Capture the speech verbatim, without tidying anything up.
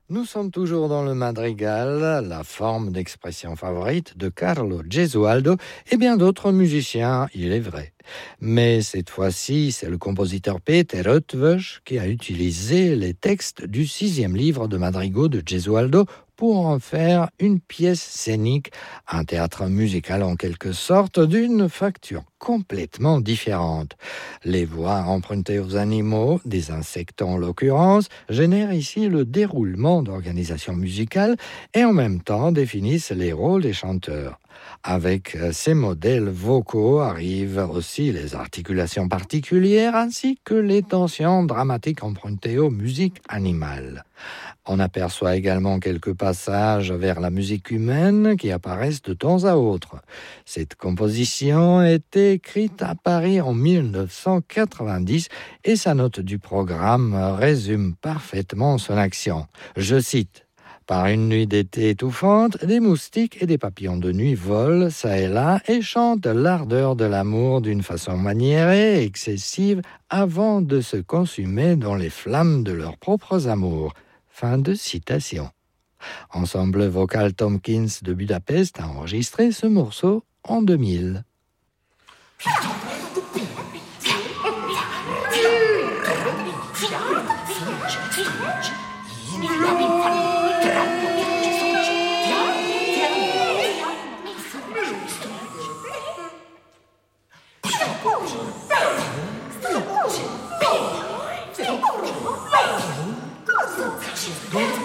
Nous sommes toujours dans le madrigal, la forme d'expression favorite de Carlo Gesualdo et bien d'autres musiciens, il est vrai. Mais cette fois-ci, c'est le compositeur Peter Eötvös qui a utilisé les textes du sixième livre de madrigaux de Gesualdo pour en faire une pièce scénique, un théâtre musical en quelque sorte, d'une facture complètement différente. Les voix empruntées aux animaux, des insectes en l'occurrence, génèrent ici le déroulement d'organisations musicales et en même temps définissent les rôles des chanteurs. Avec ces modèles vocaux arrivent aussi les articulations particulières ainsi que les tensions dramatiques empruntées aux musiques animales. On aperçoit également quelques passages vers la musique humaine qui apparaissent de temps à autre. Cette composition a été écrite à Paris en dix-neuf cent quatre-vingt-dix et sa note du programme résume parfaitement son action. Je cite: « Par une nuit d'été étouffante, des moustiques et des papillons de nuit volent çà et là et chantent l'ardeur de l'amour d'une façon maniérée et excessive avant de se consumer dans les flammes de leurs propres amours. » Fin de citation. Ensemble vocal Tompkins de Budapest a enregistré ce morceau en deux mille. Go!